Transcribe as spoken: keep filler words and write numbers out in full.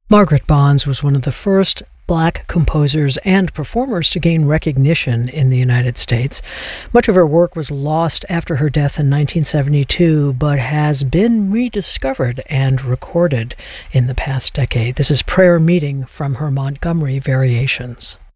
Margaret Bonds was one of the first Black composers and performers to gain recognition in the United States. Much of her work was lost after her death in nineteen seventy-two, but has been rediscovered and recorded in the past decade. This is Prayer Meeting from her Montgomery Variations.